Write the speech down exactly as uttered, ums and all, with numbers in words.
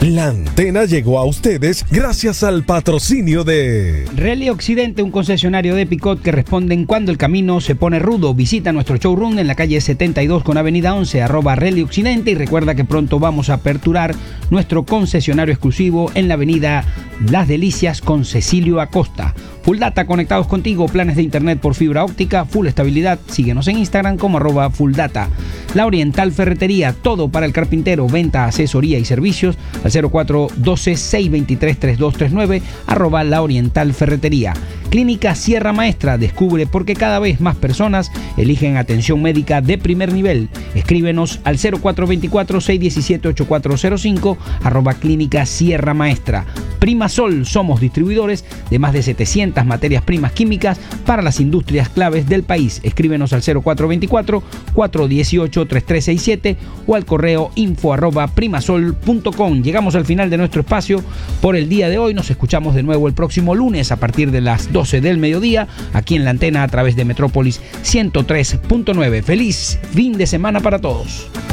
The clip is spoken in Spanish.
La antena llegó a ustedes gracias al patrocinio de Rally Occidente, un concesionario de Picot que responden cuando el camino se pone rudo. Visita nuestro showroom en la calle setenta y dos con avenida once, arroba Rally Occidente, y recuerda que pronto vamos a aperturar nuestro concesionario exclusivo en la avenida Las Delicias con Cecilio Acosta. Full Data, conectados contigo, planes de internet por fibra óptica, full estabilidad. Síguenos en Instagram como arroba Full Data. La Oriental Ferretería, todo para el carpintero, venta, asesoría y servicios al cero cuatro uno dos, seis dos tres, tres dos tres nueve, arroba La Oriental Ferretería. Clínica Sierra Maestra, descubre por qué cada vez más personas eligen atención médica de primer nivel. Escríbenos al cero cuatro dos cuatro, seis uno siete, ocho cuatro cero cinco, arroba Clínica Sierra Maestra. Primasol, somos distribuidores de más de setecientas materias primas químicas para las industrias claves del país. Escríbenos al cero cuatro dos cuatro, cuatro uno ocho, tres tres seis siete o al correo info arroba primasol punto com. Llegamos al final de nuestro espacio por el día de hoy. Nos escuchamos de nuevo el próximo lunes a partir de las doce del mediodía, aquí en la antena a través de Metrópolis ciento tres punto nueve. Feliz fin de semana para todos.